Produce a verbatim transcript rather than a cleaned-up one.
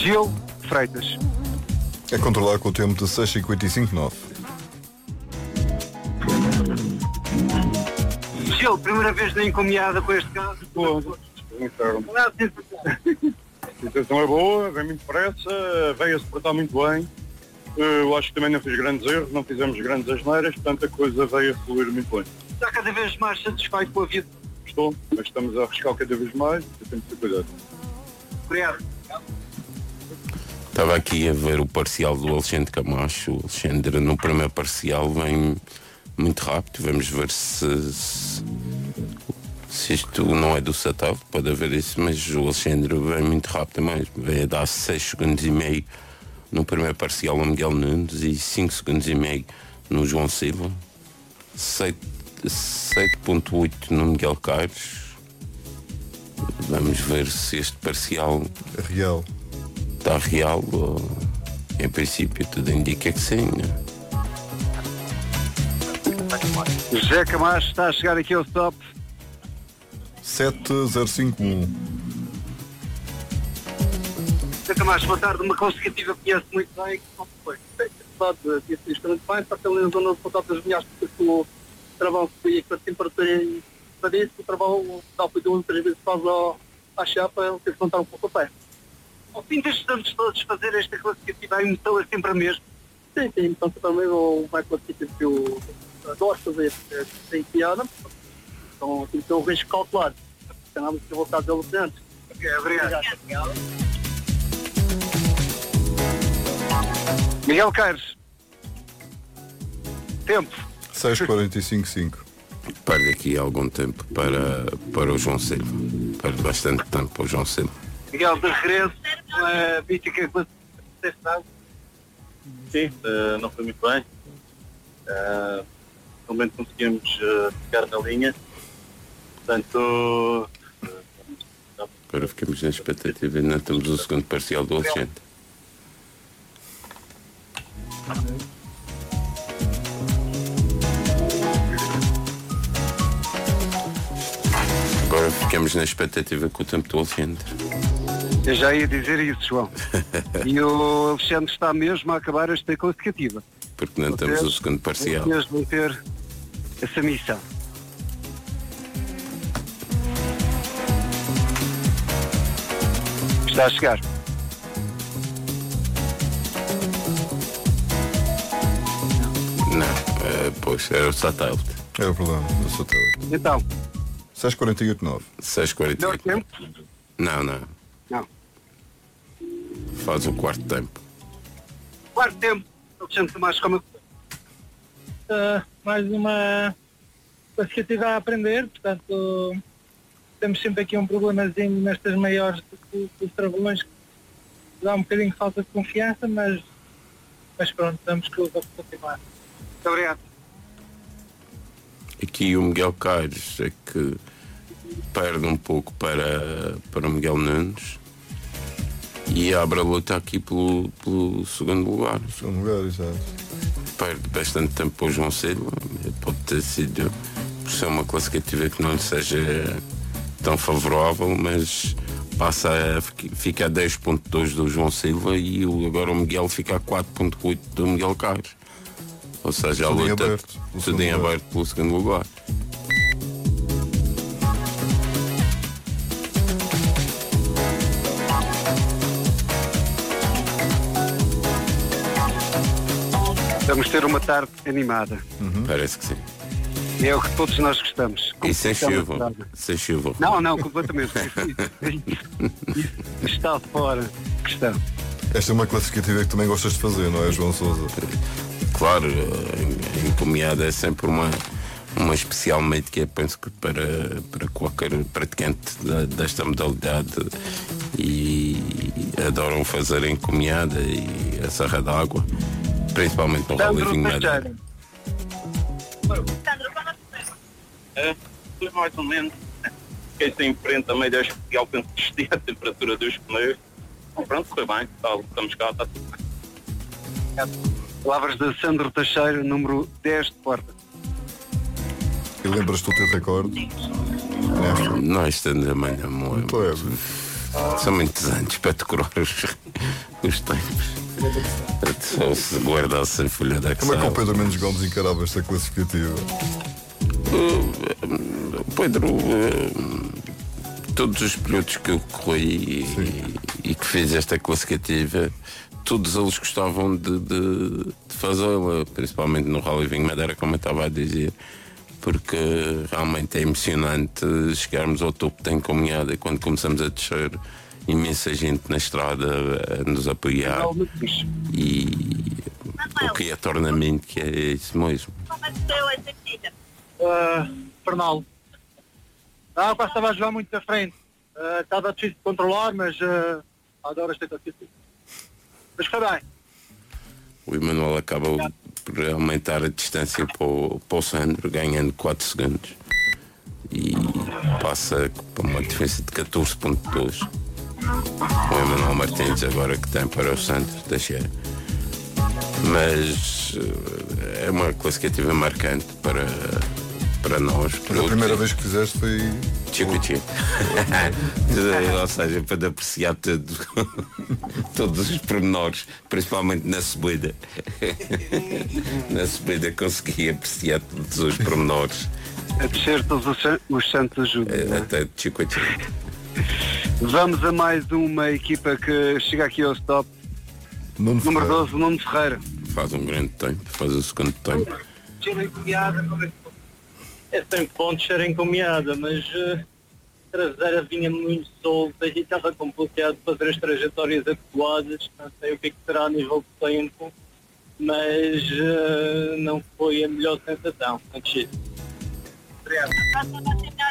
Gil Freitas. É controlar com o tempo de seis cinquenta e cinco nove. Gil, primeira vez na encomiada com este caso. Boa. A situação é boa, vem muito depressa, veio a se portar muito bem. Eu acho que também não fiz grandes erros, não fizemos grandes asneiras, portanto a coisa veio a fluir muito bem. Está cada vez mais satisfeito com a vida? Estou, mas estamos a arriscar cada vez mais e temos que ter cuidado. Obrigado. Estava aqui a ver o parcial do Alexandre Camacho. O Alexandre no primeiro parcial vem muito rápido. Vamos ver se, se, se isto não é do satélite, pode haver isso, mas o Alexandre vem muito rápido mesmo. Vem a dar seis segundos e meio no primeiro parcial ao Miguel Nunes e cinco segundos e meio no João Silva. sete ponto oito no Miguel Caires. Vamos ver se este parcial é real. Está real, ou, em princípio tudo indica que sim, né? José Camacho está a chegar aqui ao stop. sete zero cinco um. José Camacho, boa tarde, uma consecutiva conhece muito bem. Como foi? Apesar de ter sido muito bem, só que ele na zona de contato das milhares, porque o travão que foi com a temperatura para isso, o travão dá o de três vezes faz ao, à chapa, ele teve que contar um pouco a pé. Ao fim destes anos todos, fazer esta classificativa, a emoção é sempre a mesma? Sim, sim, então sempre a mesma, ou vai classificar que eu adoro fazer, tem piada, então tem que ter o risco calcular, porque não há muito voltado dele antes. Ok, obrigado. obrigado. Miguel Caires. Tempo. seis quarenta e cinco cinco. Perde aqui algum tempo para, para o João Silva. Perde bastante tempo para o João Silva. Miguel, de regresso, a mítica classificação. Sim, uh, não foi muito bem. Uh, Realmente conseguimos uh, ficar na linha. Portanto. Uh, Agora ficamos na expectativa e não temos o segundo parcial do Alexandre. Agora ficamos na expectativa com o tempo do Alexandre. Eu já ia dizer isso, João. E o Alexandre está mesmo a acabar esta classificativa. Porque não temos o segundo parcial. Vocês vão ter essa missão. Está a chegar. Não, uh, pois, era o satélite. É o problema, do satélite. Então. seis quarenta e oito nove. seis quarenta e oito. Tempo? Não, não. Não. Faz o quarto tempo. Quarto tempo. Alexandre Camacho, como uh, mais uma classificativa a aprender, portanto temos sempre aqui um problemazinho nestas maiores dos travões que dá um bocadinho de falta de confiança, mas, mas pronto, vamos que continuar. Muito obrigado. Aqui o Miguel Caires é que perde um pouco para, para o Miguel Nunes e abre a luta aqui pelo, pelo segundo lugar. Segundo lugar, exato. Perde bastante tempo para o João Silva. Pode ter sido por ser uma classificativa que não lhe seja tão favorável, mas passa a fica a dez ponto dois do João Silva e o, agora o Miguel fica a quatro ponto oito do Miguel Caires. Ou seja, tudo a luta em aberto, tudo em aberto pelo segundo lugar. Vamos ter uma tarde animada. Uhum. Parece que sim. É o que todos nós gostamos. E sem chuva. Sem chuva. Não, não, completamente. Isso está fora de questão. Esta é uma classificativa que também gostas de fazer, não é, João Sousa? Claro, a encomiada é sempre uma, uma especialmente que eu penso que para, para qualquer praticante da, desta modalidade e adoram fazer a encomiada e a Serra d'Água, principalmente no Rally Vinho Madeira. É, foi mais ou menos. Fiquei sem frente a meio da especial, penso que descia a temperatura dos pneus. Pronto, foi bem, tá, estamos cá, está tudo bem. Palavras de Sandro Teixeira, número dez de Porta. E lembras-te do teu recorde? Não, isto ainda amanhã muito leve. São muitos anos para decorar os, os tempos. Só se guardasse em folha da Como é que o Pedro Mendes Gomes encarava esta classificativa? Uh, Pedro, uh, todos os pilotos que eu corri e, e que fiz esta classificativa, todos eles gostavam de, de, de fazê-la, principalmente no Rally Vinho Madeira, como eu estava a dizer, porque realmente é emocionante chegarmos ao topo da encomunhada e quando começamos a descer, imensa gente na estrada a nos apoiar e o que é tornamento, que é isso mesmo. Uh, Fernaldo. Ah, quase estava a jogar muito à frente. Uh, estava difícil de controlar, mas uh, adoro esta classificativa. Mas foi bem. O Emanuel acaba por aumentar a distância para o, para o Sandro, ganhando quatro segundos e passa para uma diferença de catorze ponto dois. O Emanuel Martins agora que tem para o Sandro da Xera. Mas é uma classificativa marcante para, para nós. Mas a primeira vez que fizeste foi... Chico Chico. Ou seja, para apreciar tudo, todos os pormenores, principalmente na subida. Na subida consegui apreciar todos os pormenores. A descer todos os, os santos ajudam. Até Chico Chico. Vamos a mais uma equipa que chega aqui ao stop. Nuno Número Ferreira. doze, Nuno Ferreira. Faz um grande tempo, faz o segundo tempo. É sempre bom descer encomiada, mas uh, a traseira vinha muito solta e estava complicado fazer as trajetórias adequadas. Não sei o que, é que será a nível de tempo, mas uh, não foi a melhor sensação. Obrigado.